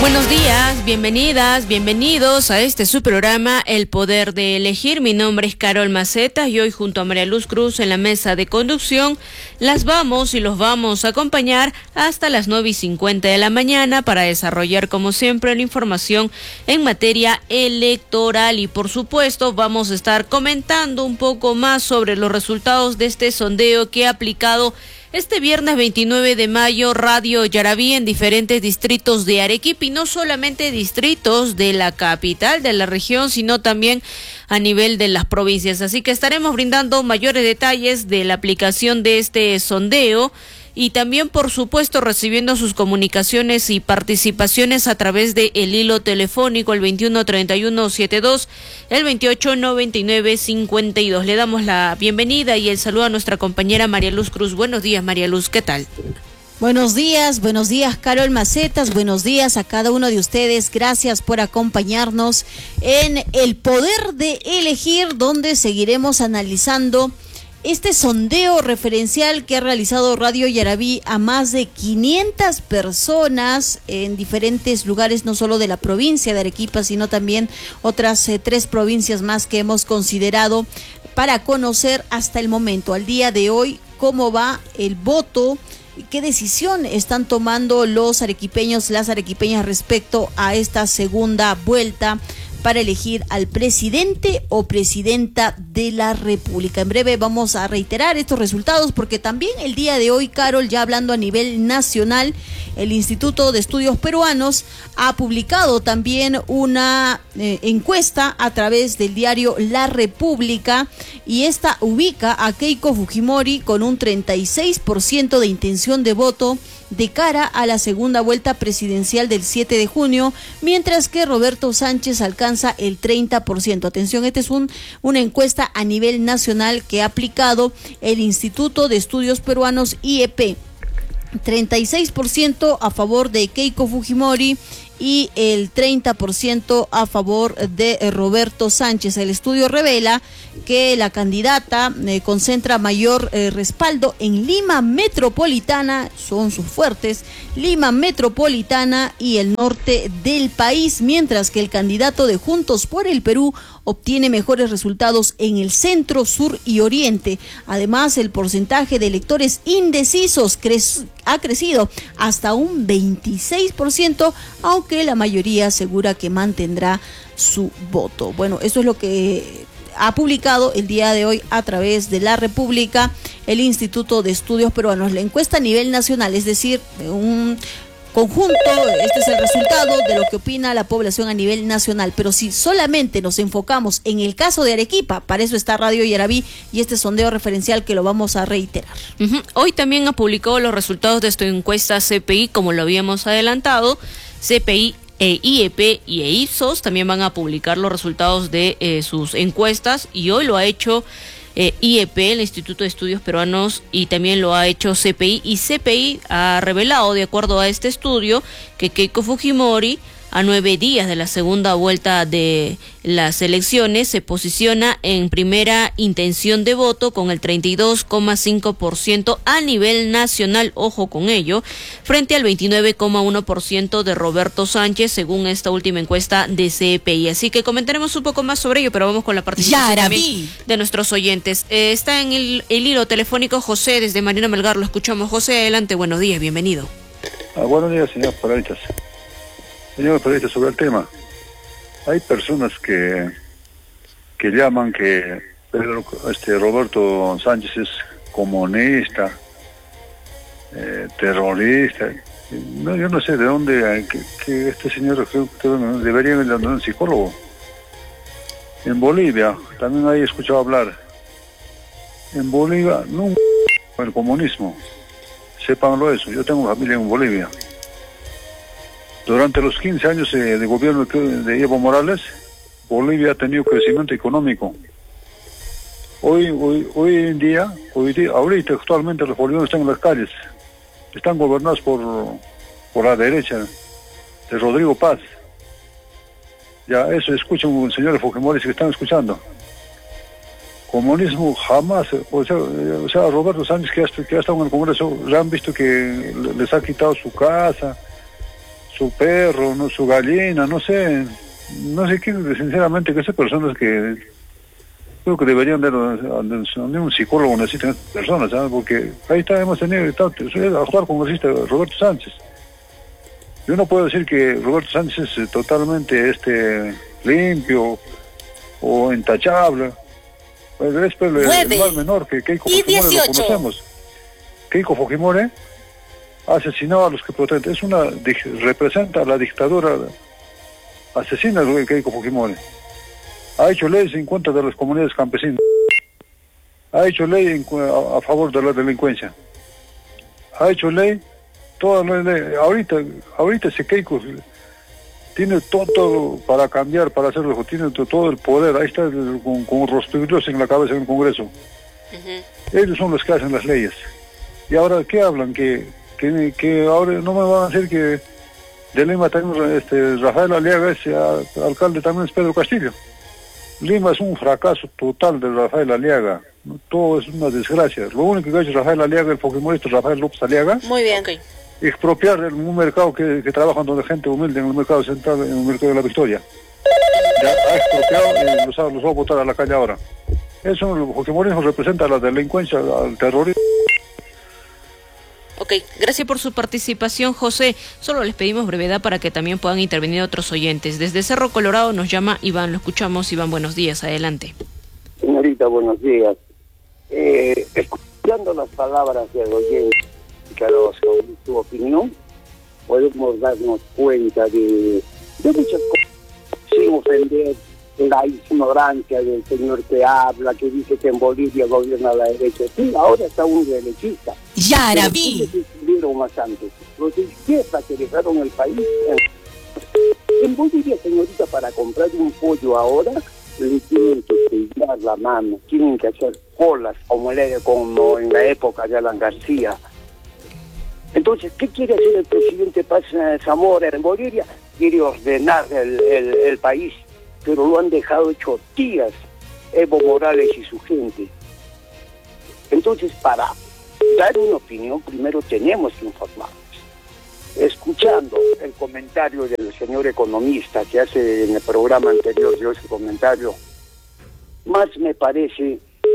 Buenos días, bienvenidas, bienvenidos a este su programa El Poder de Elegir. Mi nombre es Carol Macetas y hoy junto a María Luz Cruz en la mesa de conducción los vamos a acompañar hasta las 9:50 de la mañana para desarrollar como siempre la información en materia electoral y por supuesto vamos a estar comentando un poco más sobre los resultados de este sondeo que ha aplicado este viernes 29 de mayo, Radio Yarabí en diferentes distritos de Arequipa y no solamente distritos de la capital de la región, sino también a nivel de las provincias. Así que estaremos brindando mayores detalles de la aplicación de este sondeo y también, por supuesto, recibiendo sus comunicaciones y participaciones a través de el hilo telefónico, el 213172, el 289952. Le damos la bienvenida y el saludo a nuestra compañera María Luz Cruz. Buenos días, María Luz, ¿qué tal? Buenos días, Carol Macetas, buenos días a cada uno de ustedes, gracias por acompañarnos en El Poder de Elegir, donde seguiremos analizando este sondeo referencial que ha realizado Radio Yarabí a más de 500 personas en diferentes lugares, no solo de la provincia de Arequipa, sino también otras 3 provincias más que hemos considerado para conocer hasta el momento, al día de hoy, cómo va el voto, qué decisión están tomando los arequipeños, las arequipeñas respecto a esta segunda vuelta para elegir al presidente o presidenta de la República. En breve vamos a reiterar estos resultados porque también el día de hoy, Carol, ya hablando a nivel nacional, el Instituto de Estudios Peruanos ha publicado también una encuesta a través del diario La República y esta ubica a Keiko Fujimori con un 36% de intención de voto de cara a la segunda vuelta presidencial del 7 de junio, mientras que Roberto Sánchez alcanza el 30%. Atención, esta es una encuesta a nivel nacional que ha aplicado el Instituto de Estudios Peruanos IEP. 36% a favor de Keiko Fujimori y el 30% a favor de Roberto Sánchez. El estudio revela que la candidata concentra mayor respaldo en Lima Metropolitana, son sus fuertes, Lima Metropolitana y el norte del país, mientras que el candidato de Juntos por el Perú obtiene mejores resultados en el centro, sur y oriente. Además, el porcentaje de electores indecisos ha crecido hasta un 26%, aunque la mayoría asegura que mantendrá su voto. Bueno, eso es lo que ha publicado el día de hoy a través de La República el Instituto de Estudios Peruanos. La encuesta a nivel nacional, es decir, un conjunto, este es el resultado de lo que opina la población a nivel nacional, pero si solamente nos enfocamos en el caso de Arequipa, para eso está Radio Yarabí y este sondeo referencial que lo vamos a reiterar. Hoy también ha publicado los resultados de esta encuesta CPI, como lo habíamos adelantado. CPI, IEP y Ipsos también van a publicar los resultados de sus encuestas y hoy lo ha hecho IEP, el Instituto de Estudios Peruanos, y también lo ha hecho CPI, y CPI ha revelado, de acuerdo a este estudio, que Keiko Fujimori, a 9 días de la segunda vuelta de las elecciones, se posiciona en primera intención de voto con el 32,5% a nivel nacional, ojo con ello, frente al 29,1% de Roberto Sánchez, según esta última encuesta de CPI. Así que comentaremos un poco más sobre ello, pero vamos con la participación también de nuestros oyentes. Está en el hilo telefónico José desde Marina Melgar, lo escuchamos. José, adelante, buenos días, bienvenido. Buenos días, señor Paraditas. Señor Paraditas, sobre el tema, hay personas que llaman que Roberto Sánchez es comunista, terrorista. No, yo no sé de dónde que este señor debería ir a un psicólogo. En Bolivia, también he escuchado hablar. En Bolivia, no el comunismo. Sépanlo eso, yo tengo familia en Bolivia. Durante los 15 años de gobierno de Evo Morales, Bolivia ha tenido crecimiento económico. Hoy en día, ahorita actualmente los bolivianos están en las calles, están gobernados por la derecha de Rodrigo Paz. Ya eso escuchan, señores Fujimori, que están escuchando. Comunismo jamás, o sea Roberto Sánchez que ha estado en el Congreso, ya han visto que les ha quitado su casa, su perro, no su gallina, no sé qué, sinceramente, que esas personas que creo que deberían de un psicólogo necesitan estas personas, ¿sabes? Porque ahí está, hemos tenido el actual congresista Roberto Sánchez. Yo no puedo decir que Roberto Sánchez es totalmente limpio o intachable. Pues es el más menor que Keiko Fujimori, lo conocemos. Keiko Fujimori ha asesinado a los que protestan. Representa a la dictadura asesina de Keiko Fujimori. Ha hecho leyes en contra de las comunidades campesinas. Ha hecho ley a favor de la delincuencia. Ha hecho ley, toda la ley. Ahorita ese Keiko tiene todo para cambiar, para hacerlo, tiene todo el poder. Ahí está con rostros en la cabeza en el Congreso. Ellos son los que hacen las leyes. Y ahora, ¿qué hablan? Que ahora no me van a decir que de Lima también Rafael Aliaga, ese alcalde también es Pedro Castillo. Lima es un fracaso total de Rafael Aliaga. Todo es una desgracia. Lo único que ha hecho Rafael Aliaga, el fujimorista Rafael López Aliaga, muy bien, okay, expropiar un mercado que trabaja donde gente humilde, en el mercado central, en el mercado de la Victoria. Ya ha expropiado y los va a botar a la calle ahora. Eso, el fujimorismo representa la delincuencia, al terrorismo. Ok, gracias por su participación, José. Solo les pedimos brevedad para que también puedan intervenir otros oyentes. Desde Cerro Colorado nos llama Iván, lo escuchamos. Iván, buenos días, adelante. Señorita, buenos días. Escuchando las palabras del oyente, su opinión, podemos darnos cuenta de muchas cosas, sin ofender la ignorancia del señor que habla, que dice que en Bolivia gobierna la derecha. Sí, ahora está un derechista. Yarabí. Estuvieron más antes. Los de izquierda que dejaron el país. En Bolivia, señorita, para comprar un pollo ahora, le tienen que pegar la mano, tienen que hacer colas, como en la época de Alan García. Entonces, ¿qué quiere hacer el presidente Paz Zamora en Bolivia? Quiere ordenar el país, pero lo han dejado hecho tías Evo Morales y su gente. Entonces, para dar una opinión, primero tenemos que informarnos. Escuchando el comentario del señor economista que hace en el programa anterior, dio ese comentario, más me parece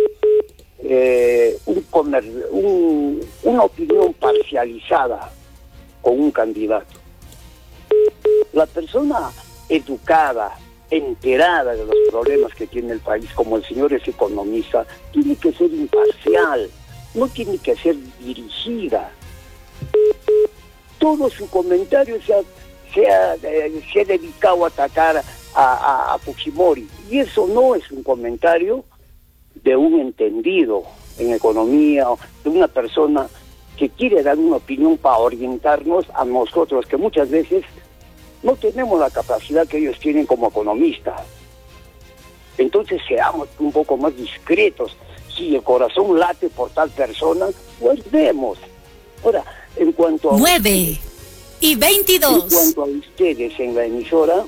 una opinión parcializada con un candidato. La persona educada, enterada de los problemas que tiene el país, como el señor es economista, tiene que ser imparcial, no tiene que ser dirigida. Todo su comentario se ha dedicado a atacar a Fujimori, y eso no es un comentario de un entendido en economía, de una persona que quiere dar una opinión para orientarnos a nosotros, que muchas veces no tenemos la capacidad que ellos tienen como economistas. Entonces seamos un poco más discretos. Si el corazón late por tal persona, pues vemos. Ahora, en cuanto a 9:22. En cuanto a ustedes en la emisora,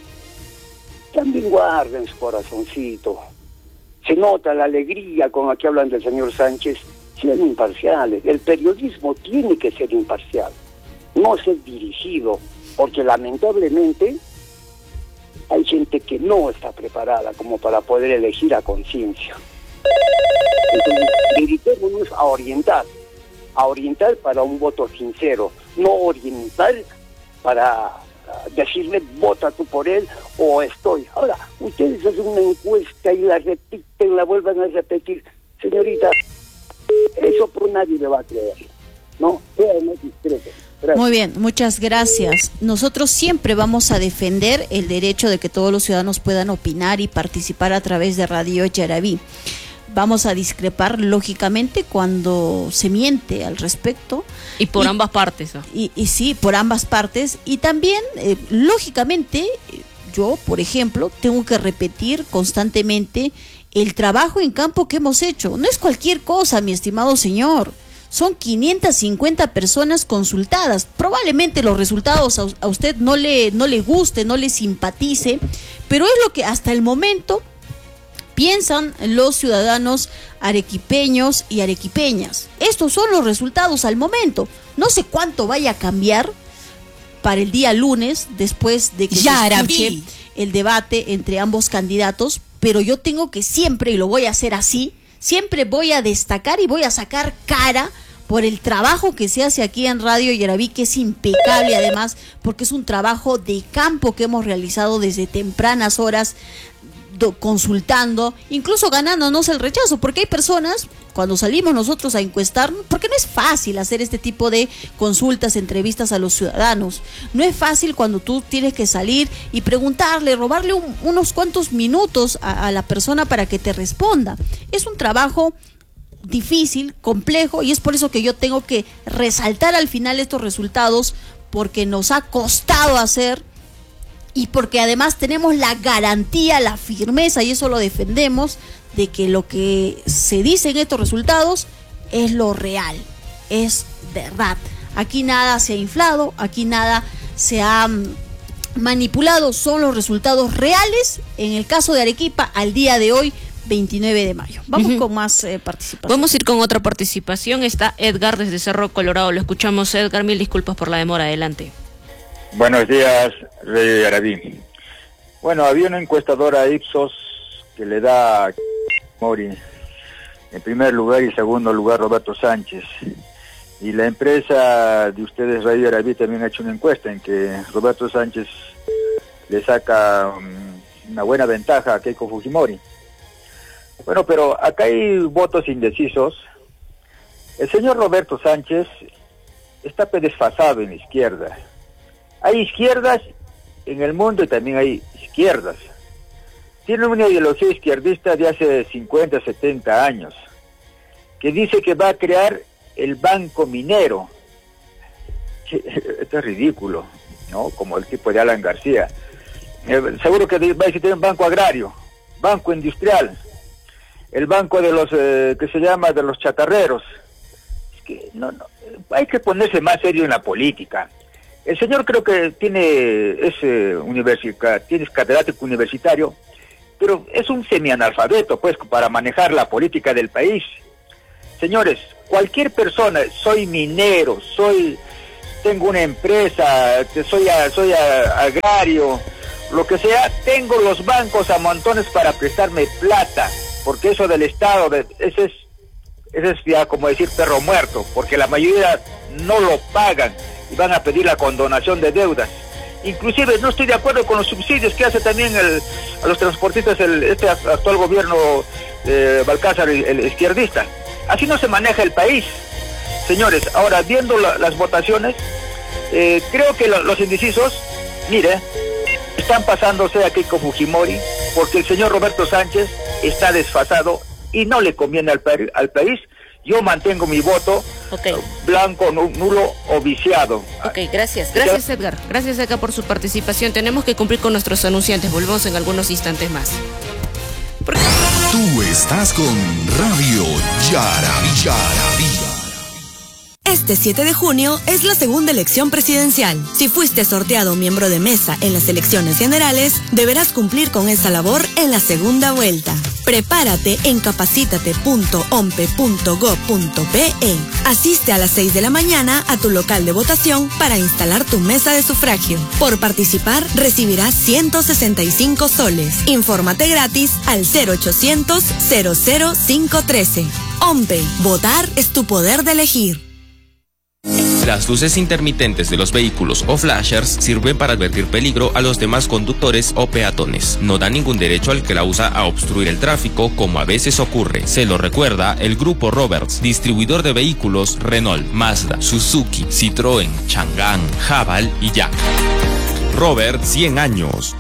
también guarden su corazoncito. Se nota la alegría con la que hablan del señor Sánchez. Sean imparciales. El periodismo tiene que ser imparcial, no ser dirigido, porque lamentablemente hay gente que no está preparada como para poder elegir a conciencia. Entonces, dediquémonos a orientar para un voto sincero, no orientar para decirle vota tú por él o estoy. Ahora, ustedes hacen una encuesta y la repiten, la vuelven a repetir. Señorita, eso por nadie le va a creer, ¿no? Sean más discretos. Gracias. Muy bien, muchas gracias. Nosotros siempre vamos a defender el derecho de que todos los ciudadanos puedan opinar y participar a través de Radio Yarabí. Vamos a discrepar, lógicamente, cuando se miente al respecto. Y por ambas partes, ¿no? Y sí, por ambas partes. Y también, lógicamente, yo, por ejemplo, tengo que repetir constantemente el trabajo en campo que hemos hecho. No es cualquier cosa, mi estimado señor. Son 550 personas consultadas. Probablemente los resultados a usted no le guste, no le simpatice, pero es lo que hasta el momento piensan los ciudadanos arequipeños y arequipeñas. Estos son los resultados al momento. No sé cuánto vaya a cambiar para el día lunes, después de que se escuche el debate entre ambos candidatos, pero yo tengo que siempre, y lo voy a hacer así, siempre voy a destacar y voy a sacar cara por el trabajo que se hace aquí en Radio Yaraví, que es impecable además, porque es un trabajo de campo que hemos realizado desde tempranas horas, consultando, incluso ganándonos el rechazo, porque hay personas, cuando salimos nosotros a encuestar, porque no es fácil hacer este tipo de consultas, entrevistas a los ciudadanos, no es fácil cuando tú tienes que salir y preguntarle, robarle unos cuantos minutos a la persona para que te responda. Es un trabajo difícil, complejo, y es por eso que yo tengo que resaltar al final estos resultados, porque nos ha costado hacer, y porque además tenemos la garantía, la firmeza, y eso lo defendemos, de que lo que se dice en estos resultados es lo real, es verdad. Aquí nada se ha inflado, aquí nada se ha manipulado, son los resultados reales. En el caso de Arequipa, al día de hoy, 29 de mayo. Vamos con más participación. Vamos a ir con otra participación. Está Edgar desde Cerro Colorado. Lo escuchamos, Edgar. Mil disculpas por la demora. Adelante. Buenos días, Rey Yaraví. Bueno, había una encuestadora Ipsos que le da a Mori en primer lugar y segundo lugar Roberto Sánchez. Y la empresa de ustedes, Radio Yaraví, también ha hecho una encuesta en que Roberto Sánchez le saca una buena ventaja a Keiko Fujimori. Bueno, pero acá hay votos indecisos. El señor Roberto Sánchez está desfasado en la izquierda. Hay izquierdas en el mundo y también hay izquierdas. Tiene una ideología izquierdista de hace 50, 70 años, que dice que va a crear el banco minero. Esto es ridículo, ¿no? Como el tipo de Alan García. Seguro que va a existir un banco agrario, banco industrial, el banco de los, que se llama de los chatarreros. Es que no, hay que ponerse más serio en la política. El señor creo que tiene tiene catedrático universitario, pero es un semianalfabeto, pues, para manejar la política del país. Señores, cualquier persona, soy minero, tengo una empresa, soy agrario, lo que sea, tengo los bancos a montones para prestarme plata, porque eso del Estado, ese es ya como decir perro muerto, porque la mayoría no lo pagan y van a pedir la condonación de deudas. Inclusive no estoy de acuerdo con los subsidios que hace también a los transportistas este actual gobierno Balcázar, el izquierdista. Así no se maneja el país. Señores, ahora viendo las votaciones, creo que los indecisos, mire, están pasándose a Keiko Fujimori, porque el señor Roberto Sánchez está desfasado y no le conviene al país. Yo mantengo mi voto, blanco, nulo o viciado. Ok, gracias. Gracias, Edgar. Gracias, Edgar, por su participación. Tenemos que cumplir con nuestros anunciantes. Volvemos en algunos instantes más. Tú estás con Radio Yaraví. Este 7 de junio es la segunda elección presidencial. Si fuiste sorteado miembro de mesa en las elecciones generales, deberás cumplir con esa labor en la segunda vuelta. Prepárate en capacitate.ompe.go.pe. Asiste a las 6 de la mañana a tu local de votación para instalar tu mesa de sufragio. Por participar, recibirás 165 soles. Infórmate gratis al 0800 00513. OMPE. Votar es tu poder de elegir. Las luces intermitentes de los vehículos o flashers sirven para advertir peligro a los demás conductores o peatones. No da ningún derecho al que la usa a obstruir el tráfico, como a veces ocurre. Se lo recuerda el Grupo Roberts, distribuidor de vehículos Renault, Mazda, Suzuki, Citroën, Chang'an, Haval y Jack. Robert, 100 años.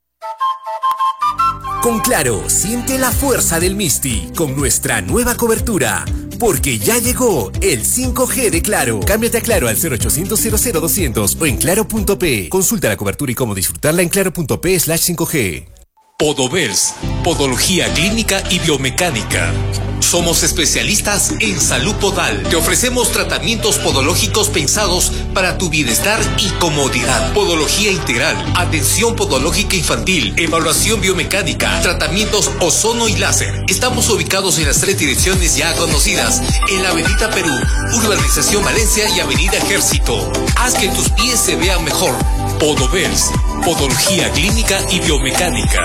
Con Claro, siente la fuerza del Misti con nuestra nueva cobertura. Porque ya llegó el 5G de Claro. Cámbiate a Claro al 0800 00200 o en claro.p. Consulta la cobertura y cómo disfrutarla en claro.p/5G. Podovers, Podología Clínica y Biomecánica. Somos especialistas en salud podal. Te ofrecemos tratamientos podológicos pensados para tu bienestar y comodidad. Podología integral, atención podológica infantil, evaluación biomecánica, tratamientos ozono y láser. Estamos ubicados en las 3 direcciones ya conocidas, en la Avenida Perú, Urbanización Valencia y Avenida Ejército. Haz que tus pies se vean mejor. Podovers, podología clínica y biomecánica.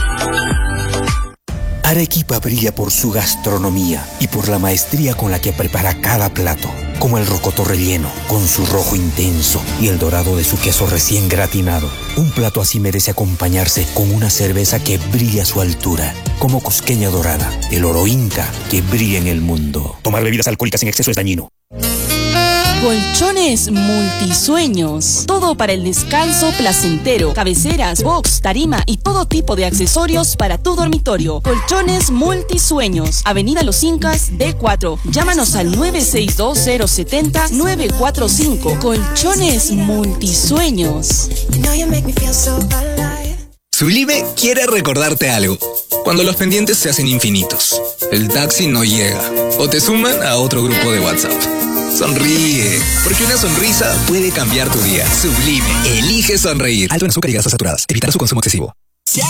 Arequipa brilla por su gastronomía y por la maestría con la que prepara cada plato, como el rocoto relleno, con su rojo intenso y el dorado de su queso recién gratinado. Un plato así merece acompañarse con una cerveza que brilla a su altura, como Cusqueña Dorada, el oro inca que brilla en el mundo. Tomar bebidas alcohólicas en exceso es dañino. Colchones Multisueños. Todo para el descanso placentero. Cabeceras, box, tarima y todo tipo de accesorios para tu dormitorio. Colchones Multisueños. Avenida Los Incas, D4. Llámanos al 962-070-945. Colchones Multisueños. Sublime quiere recordarte algo. Cuando los pendientes se hacen infinitos, el taxi no llega o te suman a otro grupo de WhatsApp. Sonríe, porque una sonrisa puede cambiar tu día. Sublime, elige sonreír. Alto en azúcar y grasas saturadas. Evitar su consumo excesivo.